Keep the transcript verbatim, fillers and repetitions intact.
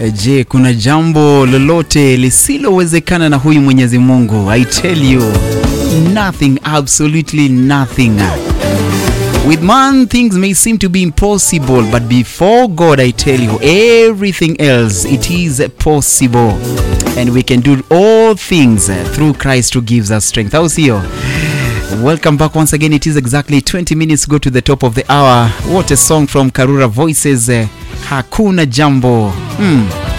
Je, kuna jambo lolote lisilowezekana na huyu Mwenyezi Mungu? I tell you, nothing, absolutely nothing. With man, things may seem to be impossible, but before God, I tell you, everything else, it is possible. And we can do all things through Christ who gives us strength. How's you? Welcome back once again. It is exactly twenty minutes to go to the top of the hour. What a song from Karura Voices. Hakuna Jambo. Hmm.